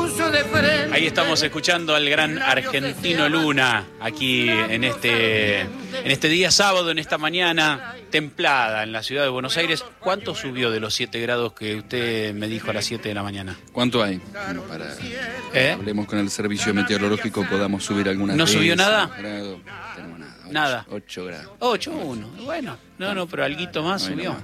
puso de frente. Ahí estamos escuchando al gran Argentino Luna, aquí en este día sábado, en esta mañana templada en la ciudad de Buenos Aires. ¿Cuánto subió de los 7 grados que usted me dijo a las 7 de la mañana? ¿Cuánto hay? Bueno, para hablemos con el servicio meteorológico, podamos subir algunas. ¿No subió nada? Tenemos nada. Nada. 8 grados. 8,1. Bueno, no, pero alguito más subió.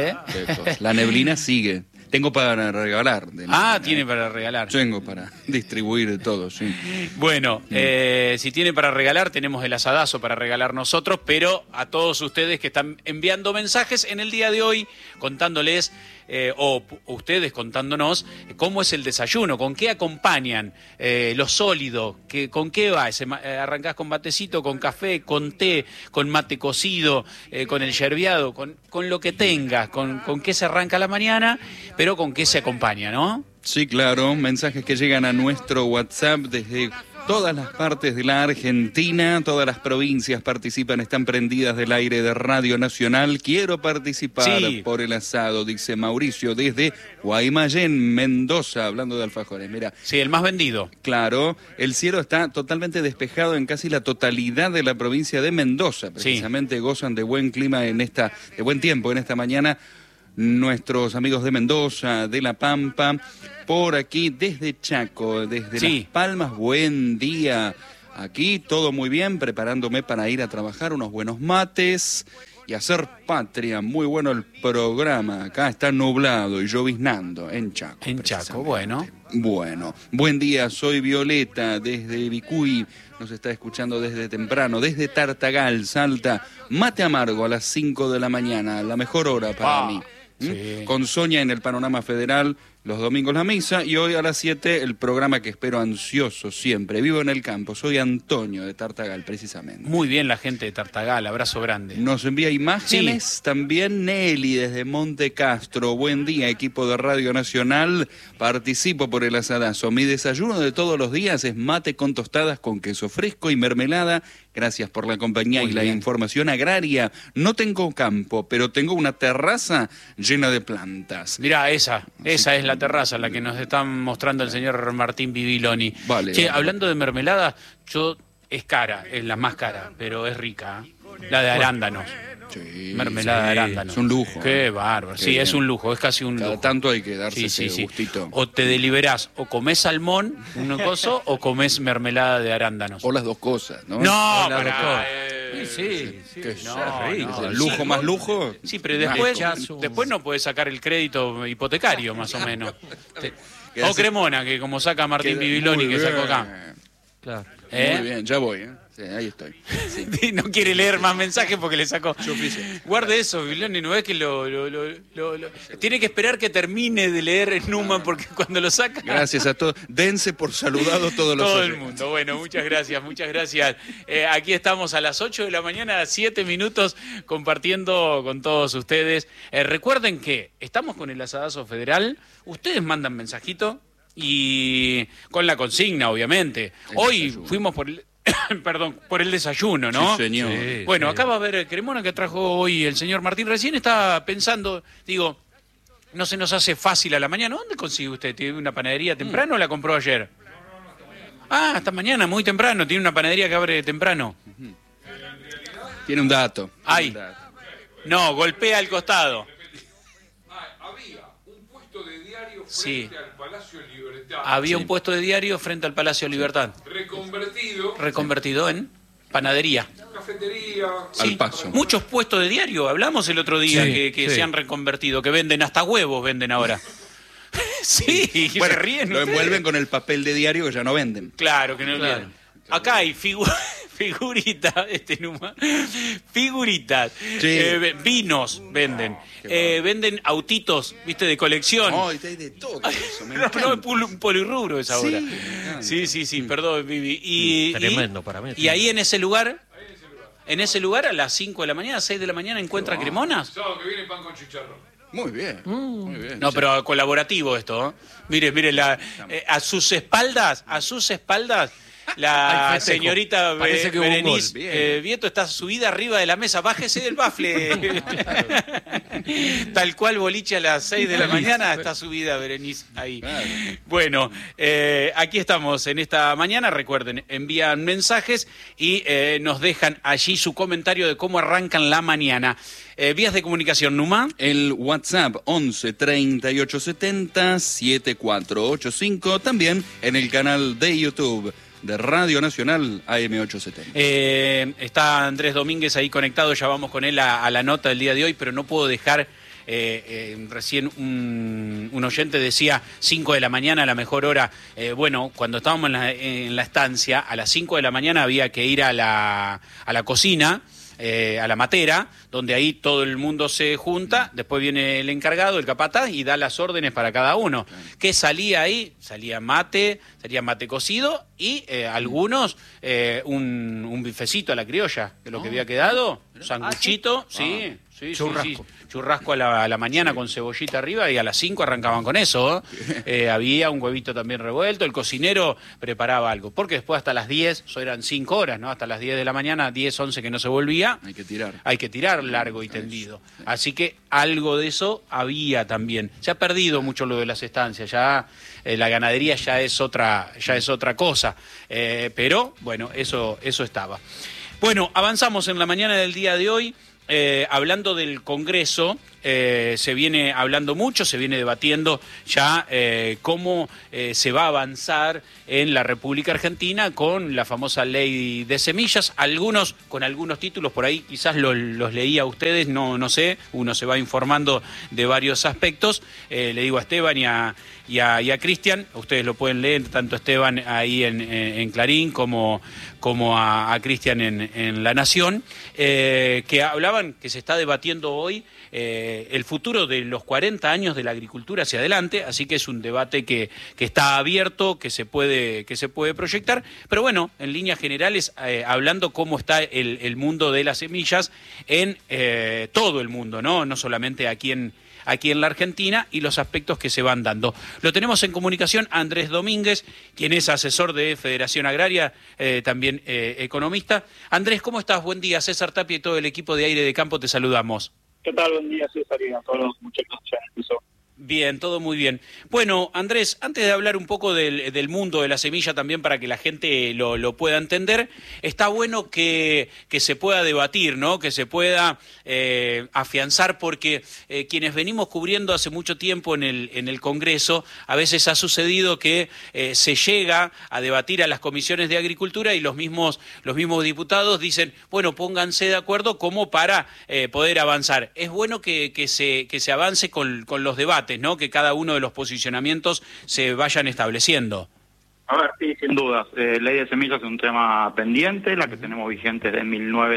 La neblina sigue. Tengo para regalar. Tiene para regalar. Tengo para distribuir de todo, sí. Bueno, si tiene para regalar, tenemos el asadazo para regalar nosotros, pero a todos ustedes que están enviando mensajes en el día de hoy, contándoles, o ustedes contándonos, cómo es el desayuno, con qué acompañan, lo sólido, con qué va. Arrancás con matecito, con café, con té, con mate cocido, con el yerbeado, con lo que tengas, con qué se arranca la mañana, pero con qué se acompaña, ¿no? Sí, claro, mensajes que llegan a nuestro WhatsApp desde todas las partes de la Argentina, todas las provincias participan, están prendidas del aire de Radio Nacional. Quiero participar por el asado, dice Mauricio, desde Guaymallén, Mendoza, hablando de alfajores. Mira. Sí, el más vendido. Claro, el cielo está totalmente despejado en casi la totalidad de la provincia de Mendoza. Precisamente gozan de buen clima de buen tiempo en esta mañana. Nuestros amigos de Mendoza, de La Pampa, por aquí desde Chaco, desde Las Palmas, buen día. Aquí todo muy bien, preparándome para ir a trabajar, unos buenos mates y hacer patria. Muy bueno el programa. Acá está nublado y lloviznando en Chaco. En Chaco, bueno. Bueno, buen día, soy Violeta desde Vicuy. Nos está escuchando desde temprano, desde Tartagal, Salta. Mate amargo a las 5 de la mañana, la mejor hora para mí. Sí. Con Sonia en el Panorama Federal, los domingos la misa, y hoy a las 7 el programa que espero ansioso siempre. Vivo en el campo, soy Antonio de Tartagal, precisamente. Muy bien la gente de Tartagal, abrazo grande. Nos envía imágenes también Nelly desde Monte Castro. Buen día, equipo de Radio Nacional, participo por el asadazo. Mi desayuno de todos los días es mate con tostadas con queso fresco y mermelada. Gracias por la compañía y la información agraria. No tengo campo, pero tengo una terraza llena de plantas. Mirá, esa es la terraza, la que nos está mostrando el señor Martín Bibiloni. Vale. Hablando de mermelada, es cara, es la más cara, pero es rica. La de arándanos. Sí, mermelada de arándanos. Es un lujo. Qué bárbaro. Sí, es un lujo, es casi un lujo. Cada tanto hay que darse ese gustito. O te deliberás, o comés salmón, un coso, o comés mermelada de arándanos. O las dos cosas, ¿no? No, sí. No, lujo más lujo. Sí, pero después no puedes sacar el crédito hipotecario, más o menos. O Cremona, que como saca Martín Bibiloni, que sacó acá. Claro. Muy bien, ya voy, Sí, ahí estoy. Sí. No quiere leer más mensajes porque le sacó. Guarde eso, Bibiloni, no ves que tiene que esperar que termine de leer Newman porque cuando lo saca. Gracias a todos. Dense por saludados todos los Todo el mundo. Bueno, muchas gracias. Aquí estamos a las 8 de la mañana, 7 minutos, compartiendo con todos ustedes. Recuerden que estamos con el asadazo federal. Ustedes mandan mensajito y con la consigna, obviamente. Hoy fuimos por el desayuno, ¿no? Sí, señor. Sí, bueno, acá va a haber Cremona que trajo hoy el señor Martín. Recién estaba pensando, no se nos hace fácil a la mañana. ¿Dónde consigue usted? ¿Tiene una panadería temprano o la compró ayer? Hasta mañana, muy temprano. Tiene una panadería que abre temprano. Tiene un dato. No, golpea al costado. Había un puesto de diario frente al Palacio Libertad. Había un puesto de diario frente al Palacio Libertad. Reconvertido en panadería. Cafetería. Al paso. Muchos puestos de diario. Hablamos el otro día que se han reconvertido, que venden hasta huevos, venden ahora. Sí, bueno, se ríen. Lo envuelven con el papel de diario que ya no venden. Claro, que no venden. Acá hay figuritas, figuritas, vinos venden, venden autitos, viste, de colección. No, hay de todo eso, un polirrubro es ahora. Sí, perdón, Vivi. Tremendo para mí. Y ahí en ese lugar, a las 5 de la mañana, 6 de la mañana, ¿encuentra cremonas? Sábado que viene pan con chicharrón. Muy bien. No, pero colaborativo esto, ¿eh? Mire, a sus espaldas, La señorita Berenice Vieto está subida arriba de la mesa. Bájese del bafle. Tal cual boliche a las 6 de la mañana está subida Berenice ahí. Claro. Bueno, aquí estamos en esta mañana. Recuerden, envían mensajes y nos dejan allí su comentario de cómo arrancan la mañana. Vías de comunicación, Numa. El WhatsApp 11 38 70 7485. También en el canal de YouTube de Radio Nacional AM870. Está Andrés Domínguez ahí conectado, ya vamos con él a la nota del día de hoy, pero no puedo dejar, recién un oyente decía 5 de la mañana, la mejor hora. Bueno, cuando estábamos en la estancia, a las 5 de la mañana había que ir a la cocina, a la matera, donde ahí todo el mundo se junta, después viene el encargado, el capataz, y da las órdenes para cada uno. ¿Qué salía ahí? Salía mate cocido y algunos un bifecito a la criolla, que es lo que había quedado, sanguchito, sí. Churrasco a la mañana con cebollita arriba y a las 5 arrancaban con eso. Había un huevito también revuelto, el cocinero preparaba algo, porque después hasta las 10, eso eran 5 horas, ¿no? Hasta las 10 de la mañana, 10, 11 que no se volvía. Hay que tirar largo y tendido. Así que algo de eso había también. Se ha perdido mucho lo de las estancias, ya la ganadería ya es otra cosa. Pero bueno, eso estaba. Bueno, avanzamos en la mañana del día de hoy. Hablando del Congreso, se viene hablando mucho, se viene debatiendo ya cómo se va a avanzar en la República Argentina con la famosa ley de semillas, con algunos títulos por ahí, quizás los leía a ustedes, no sé, uno se va informando de varios aspectos. Le digo a Esteban y a Cristian, ustedes lo pueden leer, tanto Esteban ahí en Clarín como a Cristian en La Nación, que hablaban que se está debatiendo hoy el futuro de los 40 años de la agricultura hacia adelante, así que es un debate que está abierto, que se puede proyectar, pero bueno, en líneas generales, hablando cómo está el mundo de las semillas en todo el mundo, no solamente aquí en la Argentina, y los aspectos que se van dando. Lo tenemos en comunicación a Andrés Domínguez, quien es asesor de Federación Agraria, también economista. Andrés, ¿cómo estás? Buen día. César Tapia y todo el equipo de Aire de Campo te saludamos. ¿Qué tal? Buen día, César, y a todos los muchachos que en el piso. Bien, todo muy bien. Bueno, Andrés, antes de hablar un poco del mundo de la semilla también para que la gente lo pueda entender, está bueno que se pueda debatir, ¿no? Que se pueda afianzar, porque quienes venimos cubriendo hace mucho tiempo en el Congreso, a veces ha sucedido que se llega a debatir a las comisiones de Agricultura y los mismos diputados dicen, bueno, pónganse de acuerdo como para poder avanzar. Es bueno que se avance con los debates, ¿no? Que cada uno de los posicionamientos se vayan estableciendo. A ver, sí, sin dudas. Ley de semillas es un tema pendiente, la que tenemos vigente desde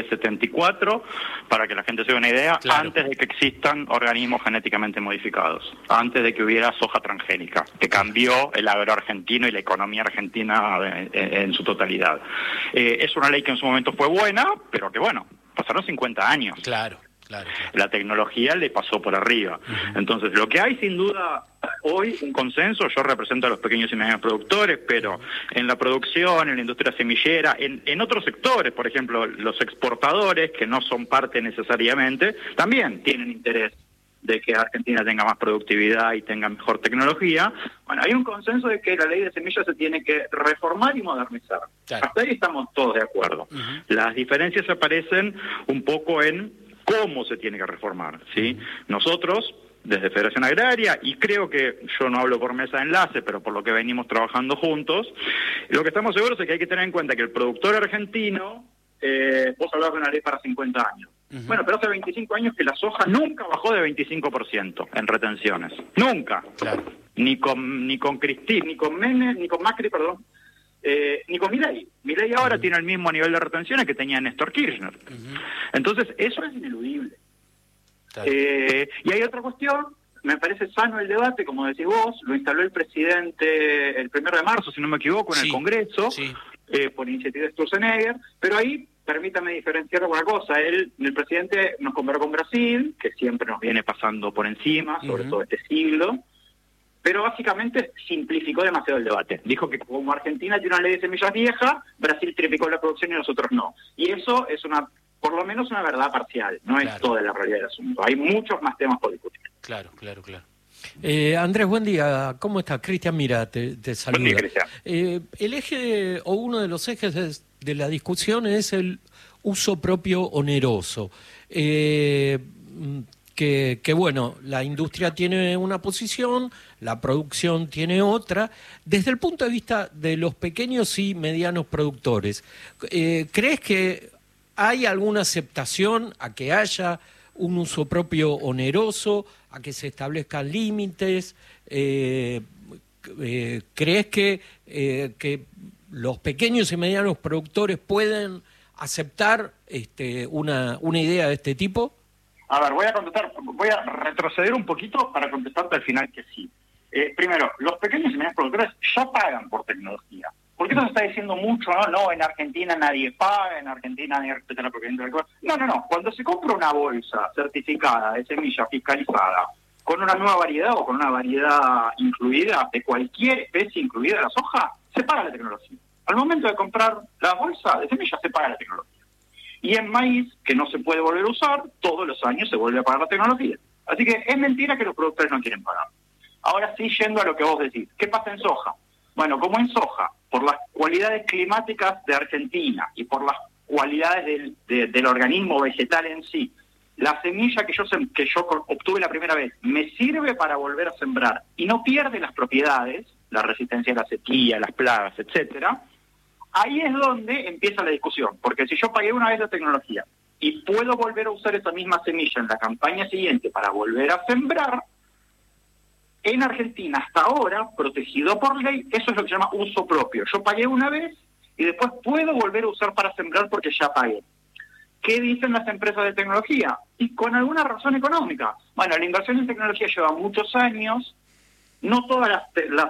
1974, para que la gente se dé una idea, claro, antes de que existan organismos genéticamente modificados, antes de que hubiera soja transgénica, que cambió el agro argentino y la economía argentina en su totalidad. Es una ley que en su momento fue buena, pero que bueno, pasaron 50 años. Claro. La tecnología le pasó por arriba. Entonces, lo que hay sin duda hoy, un consenso, yo represento a los pequeños y medianos productores, pero en la producción, en la industria semillera, en otros sectores, por ejemplo, los exportadores, que no son parte necesariamente, también tienen interés de que Argentina tenga más productividad y tenga mejor tecnología. Bueno, hay un consenso de que la ley de semillas se tiene que reformar y modernizar. Claro. Hasta ahí estamos todos de acuerdo. Las diferencias aparecen un poco en cómo se tiene que reformar, ¿sí? Nosotros, desde Federación Agraria, y creo que yo no hablo por mesa de enlace, pero por lo que venimos trabajando juntos, lo que estamos seguros es que hay que tener en cuenta que el productor argentino, vos hablabas de una ley para 50 años. Bueno, pero hace 25 años que la soja nunca bajó de 25% en retenciones. Nunca. Claro. Ni con Cristina, ni con Macri, perdón. Ni con Milei. Milei ahora tiene el mismo nivel de retenciones que tenía Néstor Kirchner. Entonces, eso es ineludible. Claro. Y hay otra cuestión, me parece sano el debate, como decís vos, lo instaló el presidente el 1 de marzo, si no me equivoco, en el Congreso, por iniciativa de Sturzenegger, pero ahí, permítame diferenciar una cosa, el presidente nos comparó con Brasil, que siempre nos viene pasando por encima, sobre todo este siglo, pero básicamente simplificó demasiado el debate. Dijo que como Argentina tiene una ley de semillas vieja, Brasil triplicó la producción y nosotros no. Y eso es por lo menos una verdad parcial, no es toda la realidad del asunto. Hay muchos más temas por discutir. Claro, claro, claro. Andrés, buen día. ¿Cómo estás? Cristian, mira, te saluda. Buen día, Cristian. El eje, o uno de los ejes de la discusión es el uso propio oneroso. Que bueno, la industria tiene una posición, la producción tiene otra. Desde el punto de vista de los pequeños y medianos productores, ¿crees que hay alguna aceptación a que haya un uso propio oneroso, a que se establezcan límites? ¿Crees que los pequeños y medianos productores pueden aceptar una idea de este tipo? A ver, voy a retroceder un poquito para contestarte al final que sí. Primero, los pequeños y medianos productores ya pagan por tecnología. ¿Por qué se está diciendo mucho? No, en Argentina nadie paga, en Argentina nadie respeta la propiedad intelectual. No. Cuando se compra una bolsa certificada de semilla fiscalizada con una nueva variedad o con una variedad incluida de cualquier especie incluida la soja, se paga la tecnología. Al momento de comprar la bolsa de semilla se paga la tecnología. Y en maíz, que no se puede volver a usar, todos los años se vuelve a pagar la tecnología. Así que es mentira que los productores no quieren pagar. Ahora sí, yendo a lo que vos decís, ¿qué pasa en soja? Bueno, como en soja, por las cualidades climáticas de Argentina y por las cualidades del organismo vegetal en sí, la semilla que yo obtuve la primera vez me sirve para volver a sembrar y no pierde las propiedades, la resistencia a la sequía, las plagas, etcétera. Ahí es donde empieza la discusión, porque si yo pagué una vez la tecnología y puedo volver a usar esa misma semilla en la campaña siguiente para volver a sembrar, en Argentina hasta ahora, protegido por ley, eso es lo que se llama uso propio. Yo pagué una vez y después puedo volver a usar para sembrar porque ya pagué. ¿Qué dicen las empresas de tecnología? Y con alguna razón económica. Bueno, la inversión en tecnología lleva muchos años, no todas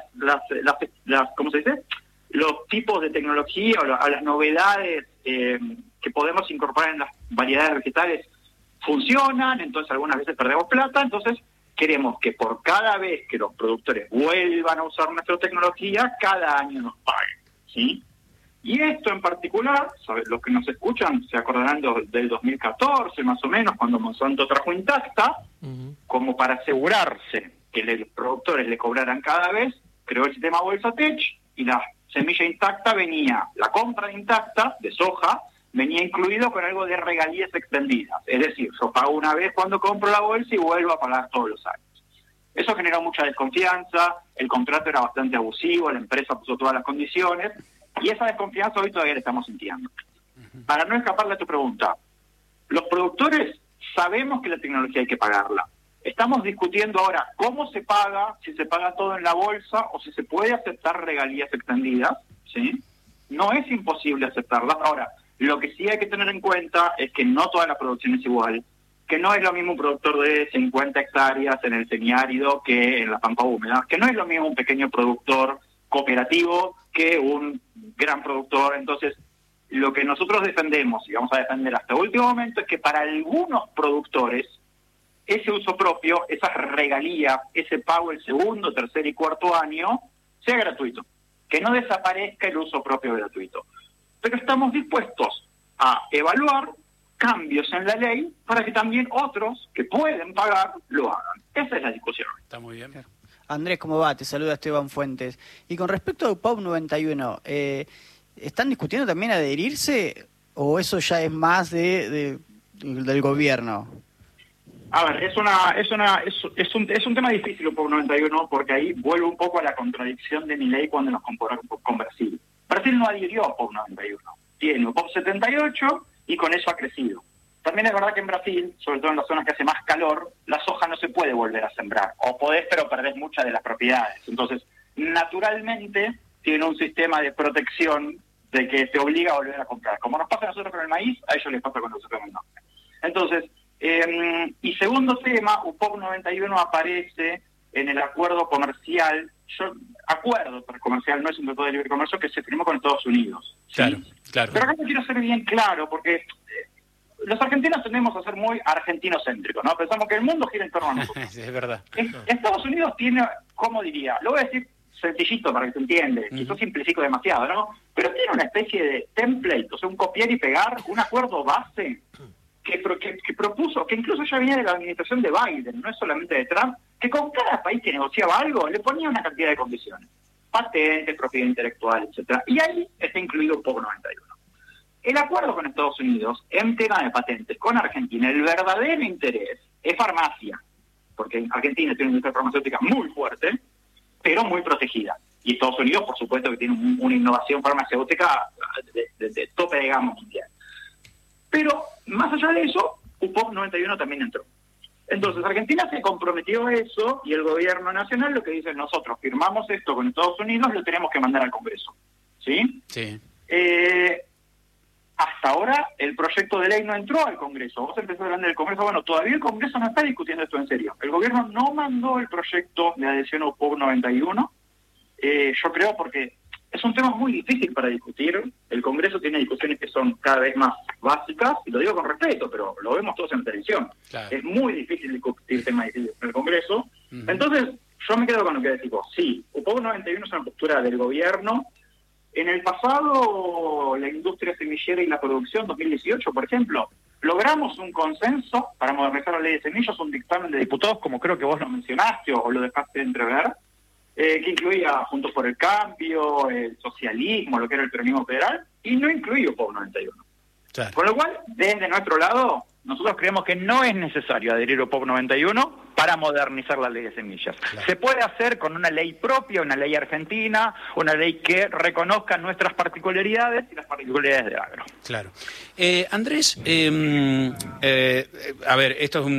las ¿cómo se dice? Los tipos de tecnología o las novedades que podemos incorporar en las variedades vegetales funcionan, entonces algunas veces perdemos plata, entonces queremos que por cada vez que los productores vuelvan a usar nuestra tecnología, cada año nos paguen, ¿sí? Y esto en particular, los que nos escuchan se acordarán del 2014 más o menos, cuando Monsanto trajo Intacta, como para asegurarse que los productores le cobraran cada vez, creó el sistema Bolsa Tech y la semilla Intacta la compra de Intacta, de soja, venía incluido con algo de regalías extendidas. Es decir, yo pago una vez cuando compro la bolsa y vuelvo a pagar todos los años. Eso generó mucha desconfianza, el contrato era bastante abusivo, la empresa puso todas las condiciones, y esa desconfianza hoy todavía la estamos sintiendo. Para no escaparle a tu pregunta, los productores sabemos que la tecnología hay que pagarla. Estamos discutiendo ahora cómo se paga, si se paga todo en la bolsa o si se puede aceptar regalías extendidas, ¿sí? No es imposible aceptarlas. Ahora, lo que sí hay que tener en cuenta es que no toda la producción es igual, que no es lo mismo un productor de 50 hectáreas en el semiárido que en la pampa húmeda, que no es lo mismo un pequeño productor cooperativo que un gran productor. Entonces, lo que nosotros defendemos y vamos a defender hasta el último momento es que para algunos productores ese uso propio, esa regalía, ese pago el segundo, tercer y cuarto año sea gratuito, que no desaparezca el uso propio gratuito. Pero estamos dispuestos a evaluar cambios en la ley para que también otros que pueden pagar lo hagan. Esa es la discusión. Está muy bien. Andrés, ¿cómo va? Te saluda Esteban Fuentes. Y con respecto a UPOP 91, ¿están discutiendo también adherirse o eso ya es más del gobierno? A ver, es un tema difícil UPOP 91 porque ahí vuelve un poco a la contradicción de mi ley cuando nos comparamos con Brasil. Brasil no adhirió a UPOP 91, tiene UPOP 78 y con eso ha crecido. También es verdad que en Brasil, sobre todo en las zonas que hace más calor, la soja no se puede volver a sembrar. O podés, pero perdés muchas de las propiedades. Entonces, naturalmente, tiene un sistema de protección de que te obliga a volver a comprar. Como nos pasa a nosotros con el maíz, a ellos les pasa con nosotros con el norte. Entonces, y segundo tema, UPOP 91 aparece en el acuerdo comercial. Acuerdo comercial no es un tratado de libre comercio que se firmó con Estados Unidos. ¿Sí? Claro, claro. Pero acá yo quiero ser bien claro, porque los argentinos tendemos a ser muy argentinocéntricos, ¿no? Pensamos que el mundo gira en torno a nosotros. Es verdad. Estados Unidos tiene ¿cómo diría? Lo voy a decir sencillito para que se entienda, quizás simplifico demasiado, ¿no? Pero tiene una especie de template, o sea, un copiar y pegar, un acuerdo base que propuso, que incluso ya venía de la administración de Biden, no es solamente de Trump, que con cada país que negociaba algo le ponía una cantidad de condiciones, patentes, propiedad intelectual, etcétera, y ahí está incluido POC 91. El acuerdo con Estados Unidos en tema de patentes con Argentina, el verdadero interés es farmacia, porque Argentina tiene una industria farmacéutica muy fuerte, pero muy protegida. Y Estados Unidos, por supuesto, que tiene una innovación farmacéutica de tope de gama mundial. Pero, más allá de eso, POC 91 también entró. Entonces, Argentina se comprometió a eso, y el gobierno nacional lo que dice, nosotros firmamos esto con Estados Unidos, lo tenemos que mandar al Congreso. ¿Sí? Sí. Hasta ahora, el proyecto de ley no entró al Congreso. Vos empezás hablando del Congreso. Bueno, todavía el Congreso no está discutiendo esto en serio. El gobierno no mandó el proyecto de adhesión a POC 91. Yo creo porque es un tema muy difícil para discutir. El Congreso tiene discusiones que son cada vez más básicas, y lo digo con respeto, pero lo vemos todos en televisión. Claro. Es muy difícil discutir temas difíciles en el Congreso. Entonces, yo me quedo con lo que decís vos. Sí, POC 91 es una postura del gobierno. En el pasado, la industria semillera y la producción, 2018, por ejemplo, logramos un consenso para modernizar la ley de semillas, un dictamen de diputados, como creo que vos lo mencionaste o lo dejaste entrever, que incluía Juntos por el Cambio, el socialismo, lo que era el peronismo federal, y no incluía POC 91. Claro. Con lo cual, desde nuestro lado, nosotros creemos que no es necesario adherir a POC 91 para modernizar la ley de semillas. Claro. Se puede hacer con una ley propia, una ley argentina, una ley que reconozca nuestras particularidades y las particularidades del agro. Claro. Andrés, a ver, esto es